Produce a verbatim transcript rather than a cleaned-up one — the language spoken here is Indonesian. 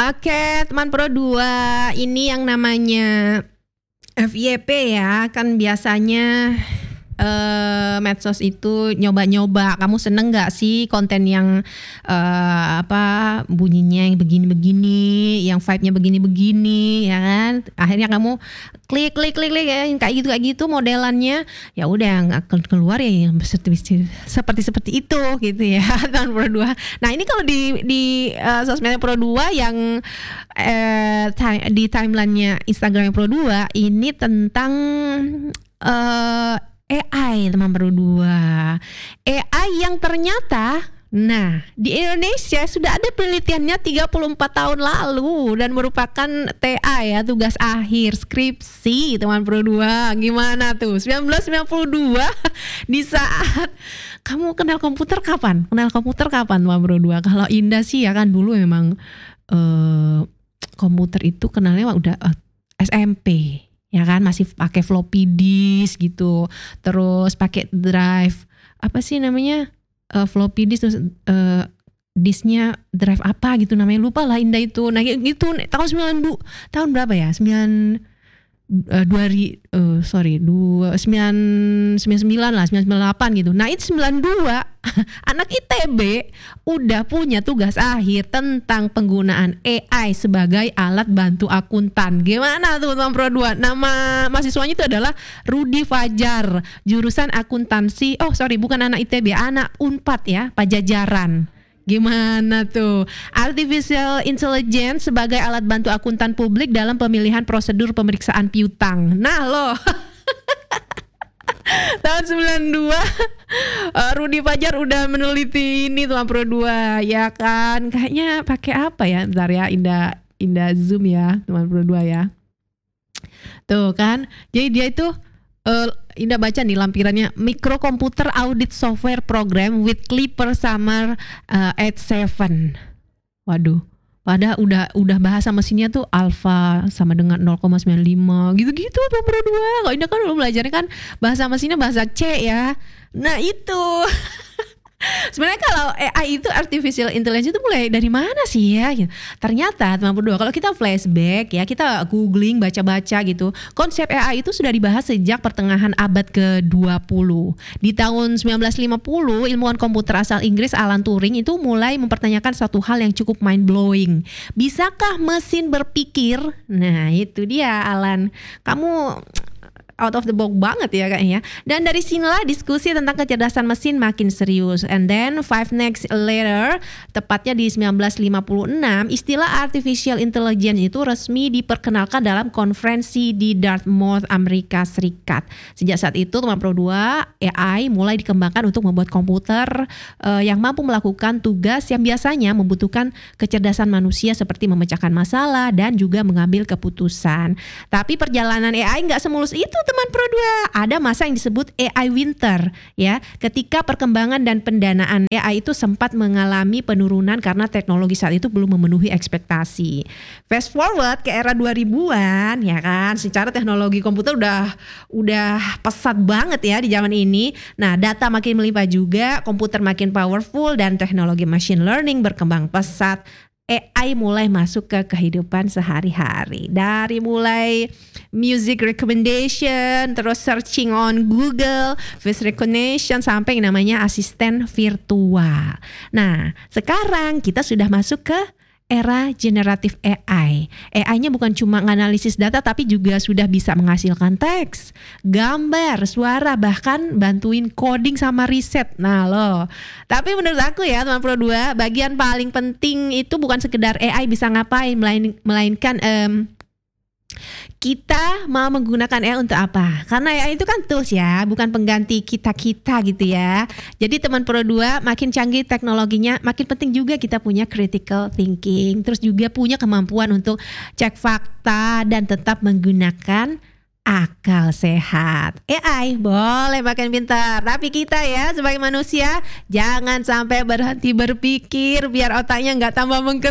Oke, teman Pro dua, ini yang namanya F Y P ya, kan biasanya eh, medsos itu nyoba-nyoba. Kamu seneng nggak sih konten yang eh, apa bunyinya yang begini-begini, yang vibe-nya begini-begini, ya kan? Akhirnya kamu klik klik klik klik ya, kayak gitu kayak gitu modelannya. Ya udah yang akan keluar ya yang seperti seperti seperti itu gitu ya, teman Pro dua. Nah ini kalau di di uh, sosmed Pro dua yang eh, ti- di timelinenya Instagram Pro dua ini tentang eh, A I, teman Pro dua. A I yang ternyata, nah di Indonesia sudah ada penelitiannya tiga puluh empat tahun lalu dan merupakan T A ya, tugas akhir skripsi teman Pro dua. Gimana tuh? seribu sembilan ratus sembilan puluh dua di saat kamu kenal komputer kapan? Kenal komputer kapan teman Pro dua? Kalau Indah sih ya kan dulu memang eh, komputer itu kenalnya udah eh, S M P. Ya kan masih pakai floppy disk gitu, terus pakai drive apa sih namanya uh, floppy disk, terus uh, disknya drive apa gitu namanya, lupa lah Indah itu. Nah gitu tahun sembilan bu tahun berapa ya, sembilan uh, dua ri, uh, sorry dua sembilan sembilan sembilan lah, sembilan sembilan delapan gitu. Nah itu sembilan dua anak I T B udah punya tugas akhir tentang penggunaan A I sebagai alat bantu akuntan. Gimana tuh teman Pro dua? Nama mahasiswanya itu adalah Rudi Fajar, jurusan akuntansi. Oh sorry, bukan anak I T B, anak Unpad ya, Pajajaran. Gimana tuh? Artificial Intelligence sebagai alat bantu akuntan publik dalam pemilihan prosedur pemeriksaan piutang. Nah loh. Tahun sembilan dua uh, Rudi Fajar udah meneliti ini teman Pro dua ya kan. Kayaknya pakai apa ya? Bentar ya, Indah Indah zoom ya teman Pro dua ya. Tuh kan. Jadi dia itu uh, Indah baca nih lampirannya, Microcomputer Audit Software Program with Clipper Summer uh, at seven. Waduh. Padahal udah udah bahasa mesinnya tuh alpha sama dengan nol koma sembilan lima gitu-gitu tuh Pro dua. Kalau Indah kan dulu belajarnya kan bahasa mesinnya bahasa C ya. Nah itu. Sebenarnya kalau A I itu artificial intelligence itu mulai dari mana sih ya? Ternyata teman Pro dua, kalau kita flashback ya, kita googling, baca-baca gitu, konsep A I itu sudah dibahas sejak pertengahan abad ke dua puluh. Di tahun sembilan belas lima puluh, ilmuwan komputer asal Inggris Alan Turing itu mulai mempertanyakan satu hal yang cukup mind blowing. Bisakah mesin berpikir? Nah, itu dia Alan. Kamu out of the box banget ya kayaknya. Dan dari sinilah diskusi tentang kecerdasan mesin makin serius. And then five next later, tepatnya di sembilan belas lima puluh enam, istilah artificial intelligence itu resmi diperkenalkan dalam konferensi di Dartmouth, Amerika Serikat. Sejak saat itu teman Pro dua, A I mulai dikembangkan untuk membuat komputer uh, yang mampu melakukan tugas yang biasanya membutuhkan kecerdasan manusia seperti memecahkan masalah dan juga mengambil keputusan. Tapi perjalanan A I nggak semulus itu teman Pro dua. Ada masa yang disebut A I winter ya, ketika perkembangan dan pendanaan A I itu sempat mengalami penurunan karena teknologi saat itu belum memenuhi ekspektasi. Fast forward ke era dua ribuan ya kan, secara teknologi komputer udah udah pesat banget ya di zaman ini. Nah, data makin melimpah juga, komputer makin powerful dan teknologi machine learning berkembang pesat. A I mulai masuk ke kehidupan sehari-hari. Dari mulai music recommendation, terus searching on Google, face recognition, sampai yang namanya asisten virtual. Nah, sekarang kita sudah masuk ke era generatif A I. A I-nya bukan cuma menganalisis data tapi juga sudah bisa menghasilkan teks, gambar, suara, bahkan bantuin coding sama riset. Nah loh. Tapi menurut aku ya teman Pro dua, bagian paling penting itu bukan sekedar A I bisa ngapain, melain, melainkan um, kita mau menggunakan A I untuk apa? Karena A I itu kan tools ya, bukan pengganti kita-kita gitu ya. Jadi teman Pro dua, makin canggih teknologinya, makin penting juga kita punya critical thinking. Terus juga punya kemampuan untuk cek fakta dan tetap menggunakan akal sehat. A I boleh makin pintar, tapi kita ya sebagai manusia jangan sampai berhenti berpikir biar otaknya nggak tambah mengkeret.